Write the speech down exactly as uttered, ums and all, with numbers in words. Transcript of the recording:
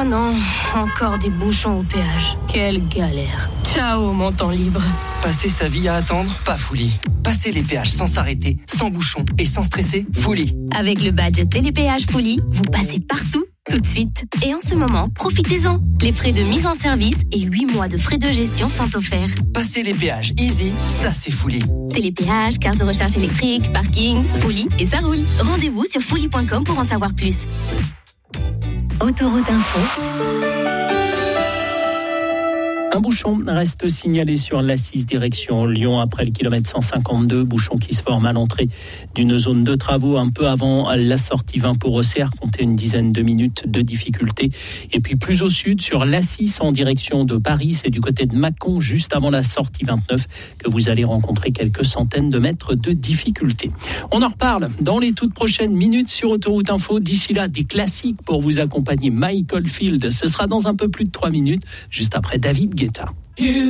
Oh non, encore des bouchons au péage. Quelle galère. Ciao, mon temps libre. Passer sa vie à attendre, pas Fouli. Passer les péages sans s'arrêter, sans bouchons et sans stresser, Fouli. Avec le badge Télépéage Fouli, vous passez partout, tout de suite. Et en ce moment, profitez-en. Les frais de mise en service et huit mois de frais de gestion sont offerts. Passer les péages easy, ça c'est Fouli. Télépéage, carte de recharge électrique, parking, Fouli et ça roule. Rendez-vous sur fouli point com pour en savoir plus. Autoroute Info. Un bouchon reste signalé sur l'A six direction Lyon après le kilomètre cent cinquante-deux, bouchon qui se forme à l'entrée d'une zone de travaux un peu avant la sortie vingt pour Auxerre, comptez une dizaine de minutes de difficulté. Et puis plus au sud, sur l'A six en direction de Paris, c'est du côté de Mâcon, juste avant la sortie vingt-neuf, que vous allez rencontrer quelques centaines de mètres de difficulté. On en reparle dans les toutes prochaines minutes sur Autoroute Info. D'ici là, des classiques pour vous accompagner. Michael Field, ce sera dans un peu plus de trois minutes, juste après David Guetta.